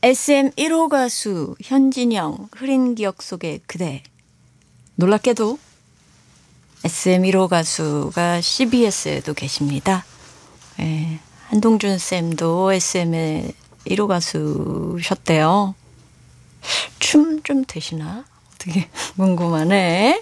SM 1호 가수 현진영, 흐린 기억 속의 그대. 놀랍게도 SM 1호 가수가 CBS에도 계십니다. 예, 한동준 쌤도 SM의 1호 가수셨대요. 춤 좀 되시나? 어떻게 궁금하네.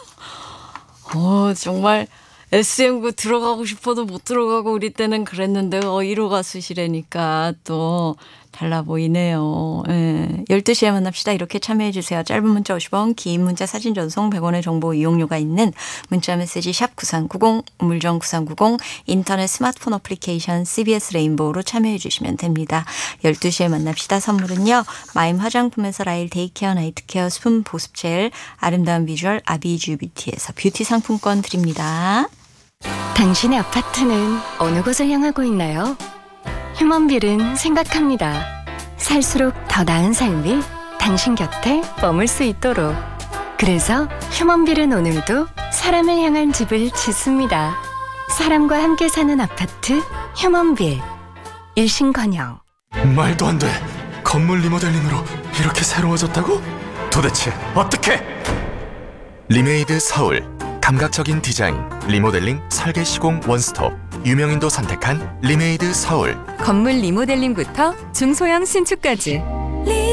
정말 SM구 들어가고 싶어도 못 들어가고 우리 때는 그랬는데 1호 가수시라니까 또 달라 보이네요. 12시에 만납시다. 이렇게 참여해 주세요. 짧은 문자 50원, 긴 문자 사진 전송 100원의 정보 이용료가 있는 문자 메시지 샵 9390, 우물정 9390, 인터넷 스마트폰 어플리케이션 CBS 레인보우로 참여해 주시면 됩니다. 12시에 만납시다. 선물은요. 마임 화장품에서 라일 데이케어 나이트케어 스푼 보습젤, 아름다운 비주얼 아비주 뷰티에서 뷰티 상품권 드립니다. 당신의 아파트는 어느 곳을 향하고 있나요? 휴먼빌은 생각합니다. 살수록 더 나은 삶이 당신 곁에 머물 수 있도록. 그래서 휴먼빌은 오늘도 사람을 향한 집을 짓습니다. 사람과 함께 사는 아파트 휴먼빌. 일신건영. 말도 안 돼. 건물 리모델링으로 이렇게 새로워졌다고? 도대체 어떻게? 리메이드 서울. 감각적인 디자인, 리모델링, 설계 시공 원스톱. 유명인도 선택한 리메이드 서울. 건물 리모델링부터 중소형 신축까지